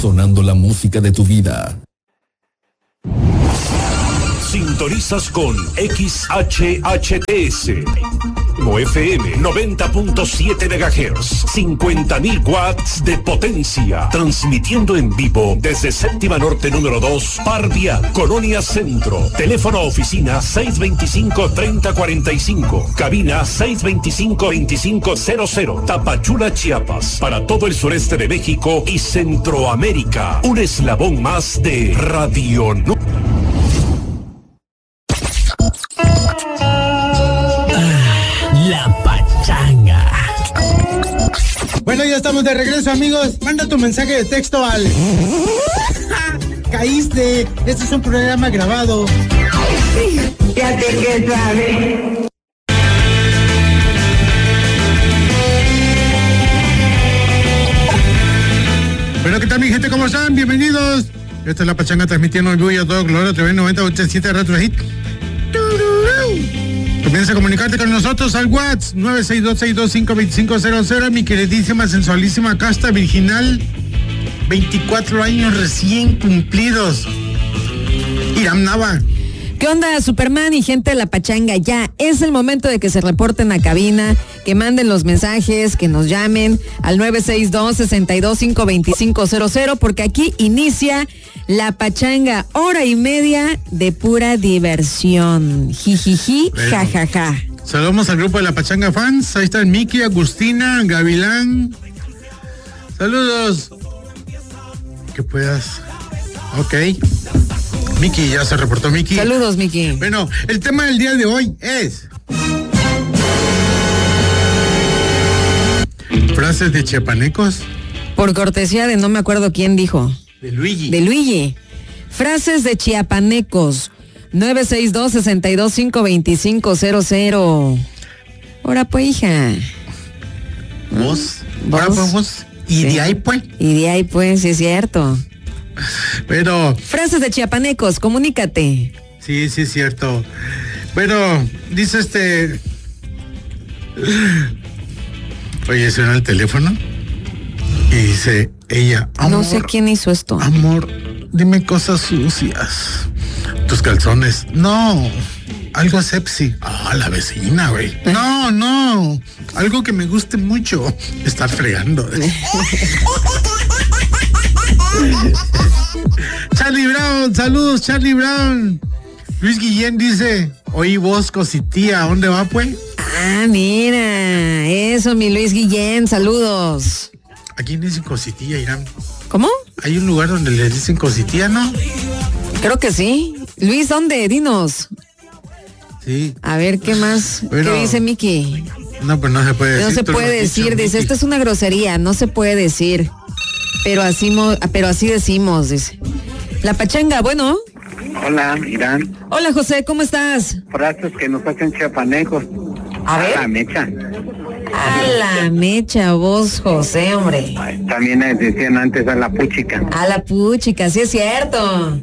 sonando la música de tu vida. Sintonizas con XHHTS FM 90.7 MHz, 50.000 watts de potencia, transmitiendo en vivo desde Séptima Norte número 2, Parvia, Colonia Centro. Teléfono oficina 625-3045, cabina 625-2500, Tapachula, Chiapas, para todo el sureste de México y Centroamérica. Un eslabón más de Radio La Pachanga. Bueno, ya estamos de regreso, amigos. Manda tu mensaje de texto al... Caíste. Este es un programa grabado. Ya te que sabes. Bueno, ¿qué tal, mi gente? ¿Cómo están? Bienvenidos. Esta es La Pachanga transmitiendo en vivo y a todo color a través de 90.87 Retro Hit. Comienza a comunicarte con nosotros al WhatsApp 962-625-2500. Mi queridísima, sensualísima casta virginal, 24 años recién cumplidos. Iram Nava. ¿Qué onda, Superman y gente de La Pachanga? Ya es el momento de que se reporten a cabina, que manden los mensajes, que nos llamen al 962-625-2500, porque aquí inicia La Pachanga, hora y media de pura diversión. Jijiji, jajaja. Saludamos al grupo de La Pachanga Fans. Ahí están Miki, Agustina, Gavilán. Saludos. Que puedas. Ok. Miki, ya se reportó Miki. Saludos, Miki. Bueno, el tema del día de hoy es... frases de chiapanecos. Por cortesía de no me acuerdo quién dijo. De Luigi. De Luigi. Frases de chiapanecos. 962-625-2500. Ahora pues, hija. ¿Vos? Ahora pues vos. Y sí. De ahí pues. Y de ahí pues, sí es cierto. Pero... frases de chiapanecos, comunícate. Sí, sí es cierto. Pero, dice Oye, suena el teléfono y dice ella, amor, no sé quién hizo esto. Amor, dime cosas sucias. Tus calzones. No, algo sepsi. La vecina, güey. No, algo que me guste mucho. Estar fregando. Charlie Brown, saludos, Charlie Brown. Luis Guillén dice, oí vos, cositía, ¿dónde va, pues? Ah, mira, eso, mi Luis Guillén, saludos. ¿A quién dicen cositía, Irán? ¿Cómo? Hay un lugar donde le dicen cositía, ¿no? Creo que sí. Luis, ¿dónde? Dinos. Sí. A ver, ¿qué más? Bueno, ¿qué dice Miki? No, pues no se puede decir. No se puede decir, dice, esta es una grosería, no se puede decir. Pero así decimos, dice. La Pachanga, bueno. Hola, Irán. Hola, José, ¿cómo estás? Frases que nos hacen chiapanecos. A ver. La mecha. A la mecha, vos, José, hombre. También decían antes a la puchica. A la puchica, sí es cierto.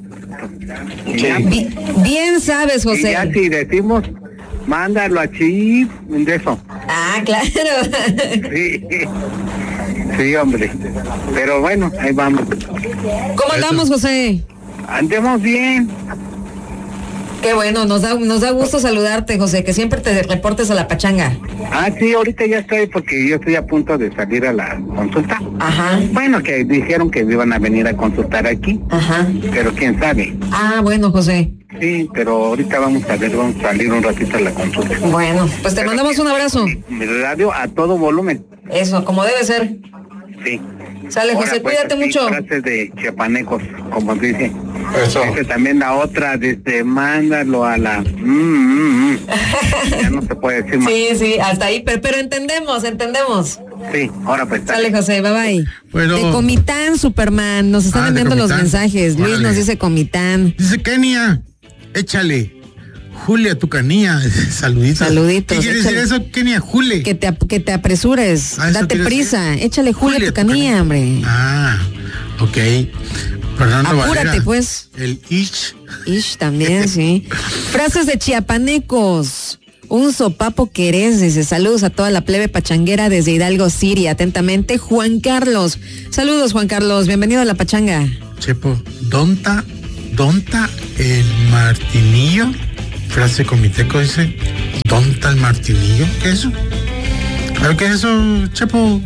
Sí. Bien sabes, José. Y ya si decimos, mándalo a Chip, de eso. Ah, claro. Sí. Sí, hombre. Pero bueno, ahí vamos. ¿Cómo andamos, José? Andemos bien. Qué bueno, nos da gusto saludarte, José, que siempre te reportes a La Pachanga. Sí, ahorita ya estoy, porque yo estoy a punto de salir a la consulta. Ajá. Bueno, que dijeron que iban a venir a consultar aquí. Ajá. Pero quién sabe. Bueno, José. Sí, pero ahorita vamos a salir un ratito a la consulta. Bueno, pues te mandamos un abrazo. Mi radio a todo volumen. Eso, como debe ser. Sí. Sale, José, ahora, pues, cuídate mucho. Frases de chiapanecos, como dice. Eso. También la otra, desde mándalo a la... Ya no se puede decir más. Sí, hasta ahí, pero entendemos. Sí, ahora pues. Sale, José, bye. Bueno. De Comitán, Superman, nos están enviando los mensajes. Órale. Luis nos dice Comitán. Dice Kenia, échale. Julia, tu canilla. Saluditos. Saluditos. ¿Qué quiere decir eso, Kenia? Jule. Que te apresures. ¿Eso Date quiere prisa. decir? Échale Julia, tu canilla, hombre. Ok. Fernando Apúrate, Valera, pues. El Ish. También, sí. Frases de chiapanecos. Un sopapo querés, dice. Saludos a toda la plebe pachanguera desde Hidalgo City. Atentamente, Juan Carlos. Saludos, Juan Carlos. Bienvenido a La Pachanga. Chepo, donta el martinillo. Frase comiteco dice, donta el martinillo. ¿Qué es eso? A ver, ¿qué es eso, Chepo?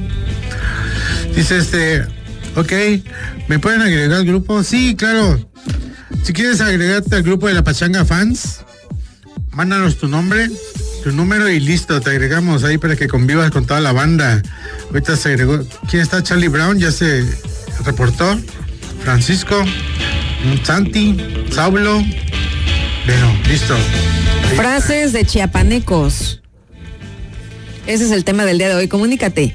Dice ok, ¿me pueden agregar al grupo? Sí, claro. Si quieres agregarte al grupo de La Pachanga Fans, mándanos tu nombre, tu número y listo, te agregamos ahí para que convivas con toda la banda. Ahorita se agregó. ¿Quién está? Charlie Brown, ya se reportó. Francisco, Santi, Saulo. Bueno, listo. Ahí Frases de chiapanecos. Ese es el tema del día de hoy. Comunícate.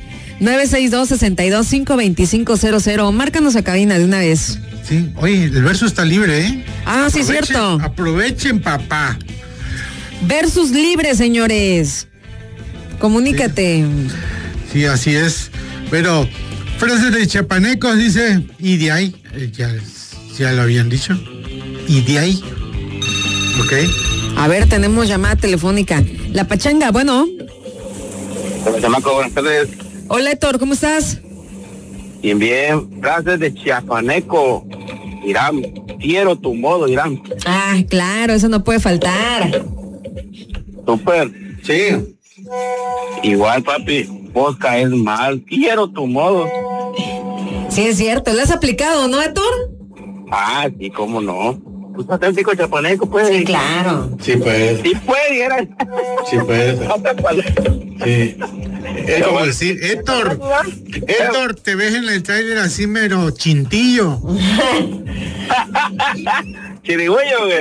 962-62-52500. Márcanos a cabina de una vez. Sí, oye, el verso está libre, ¿eh? Ah, sí, cierto. Aprovechen, papá. Versus libre, señores. Comunícate. Sí, así es. Pero, frases de chiapanecos, dice, y de ahí, ya lo habían dicho. Y de ahí. Ok. A ver, tenemos llamada telefónica. La Pachanga, bueno. Buenas tardes. Hola, Héctor, ¿cómo estás? Bien. Frases de chiapaneco. Irán, quiero tu modo, Irán. Ah, claro, eso no puede faltar. Súper. Sí. Igual, papi, vos caes mal. Quiero tu modo. Sí, es cierto. ¿Lo has aplicado, no, Héctor? Ah, sí, cómo no. Pues auténtico chiapaneco, pues. Sí, claro. Sí, pues. Sí puede, era. Sí, pues. Otra palabra. Sí. Es como decir, Héctor, te ves en el trailer así mero chintillo. Chirigüeyo, güey.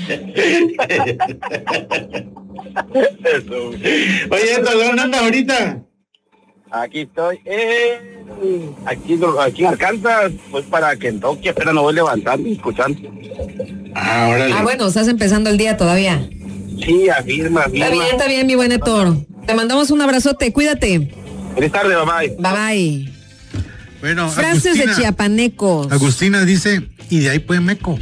Oye, Héctor, ¿dónde andas ahorita? Aquí estoy, aquí en Arkansas, pues para Kentucky, apenas me voy levantando y escuchando. Ah, órale. Ah, bueno, estás empezando el día todavía. Sí, afirma. Está bien, mi buen Héctor. Te mandamos un abrazote, cuídate. Feliz tarde, bye. Bye, bye. Bueno, Frases de chiapanecos. Agustina dice, y de ahí pues meco.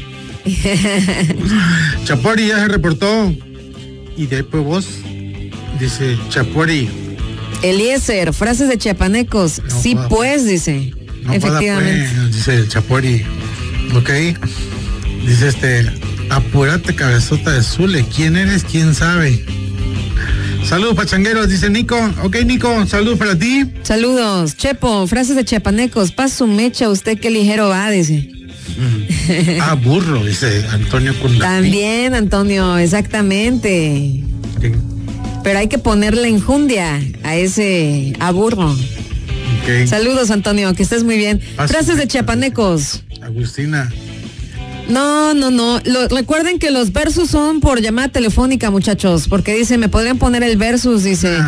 Chapori ya se reportó. Y de ahí pues vos. Dice Chapori. Eliezer, frases de chiapanecos. No, sí, pues, dice. No efectivamente. Pues, dice Chapori. Ok. Dice apúrate, cabezota de Zule. ¿Quién eres? ¿Quién sabe? Saludos, pachangueros, dice Nico. Ok, Nico, saludos para ti. Saludos. Chepo, frases de chiapanecos. Paz su mecha, usted qué ligero va, dice. Burro, dice Antonio Cundapí. También, Antonio, exactamente. Sí. Pero hay que ponerle enjundia a ese aburro. Okay. Saludos, Antonio, que estés muy bien. Paz Frases de chiapanecos. Agustina. No. Recuerden que los versus son por llamada telefónica, muchachos, porque dice, me podrían poner el versus, dice.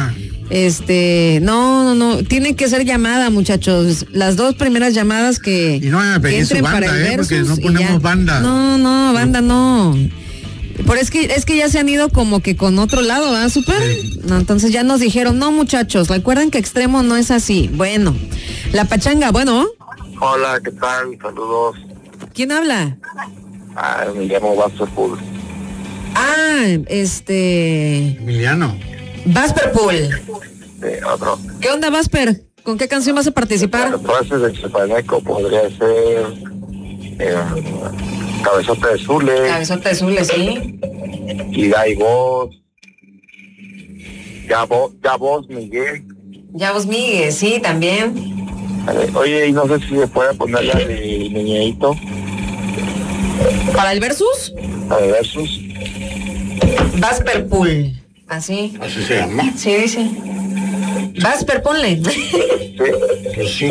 No, tiene que ser llamada, muchachos. Las dos primeras llamadas que y no me pedí su banda, porque no ponemos banda. No, banda no. Pero es que ya se han ido como que con otro lado, ¿ah, Super? Sí. No, entonces ya nos dijeron, no, muchachos, recuerden que extremo no es así. Bueno, La Pachanga, bueno. Hola, ¿qué tal? Saludos. ¿Quién habla? Me llamo Vasperpool. Emiliano. Vasperpool. Otro. ¿Qué onda, Vasper? ¿Con qué canción vas a participar? Las frases de chiapaneco podría ser Cabezota de Zule. Cabezota de Zule, sí. Y da y vos. Ya vos, Miguel. Ya vos, Miguel, sí, también. Oye, y no sé si se puede poner la de Niñeito. ¿Para el versus? Para el versus. Vasperpool. ¿Así? ¿Así se llama? Sí, dice. Vasper, ponle. Sí. Pues sí.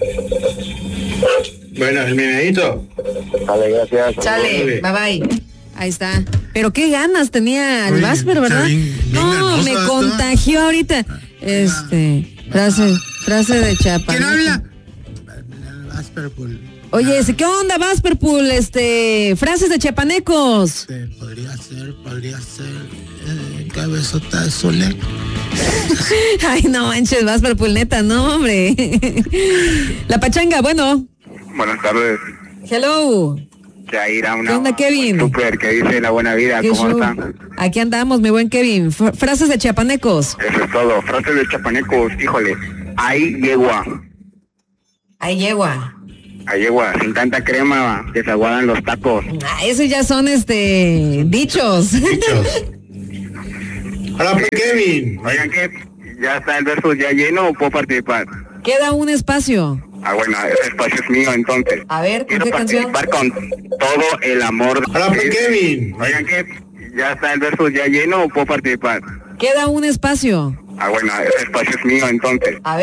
Bueno, el Niñeito. Vale, gracias. Chale, bye bye. Ahí está. Pero qué ganas tenía el Vasper, ¿verdad? Bien no, ganosa, me contagió ahorita. Frase de Chiapas. ¿Quién habla? Vasperpool. Oye, ¿qué onda, Vasperpool? Frases de chiapanecos. Podría ser Cabezota de Zule. Ay, no manches, Vasperpool, neta, no, hombre. La Pachanga, bueno. Buenas tardes. Hello. Yaira, una ¿Qué onda, Kevin? super que dice La Buena Vida, ¿Qué ¿cómo show? están? Aquí andamos, mi buen Kevin. Frases de chiapanecos. Eso es todo, frases de chapanecos, híjole, ahí yegua, Ahí yegua. sin tanta crema, desaguadan los tacos. Esos ya son dichos. Dichos. Hola, pues, Kevin. Oigan, ¿qué? ¿Ya está el verso ya lleno o puedo participar? Queda un espacio. Bueno, ese espacio es mío entonces. A ver, ¿con Quiero qué canción? participar con todo el amor. Hola, pues, Kevin. Oigan, ¿qué? ¿Ya está el verso ya lleno o puedo participar? Queda un espacio. Bueno, ese espacio es mío entonces. A ver.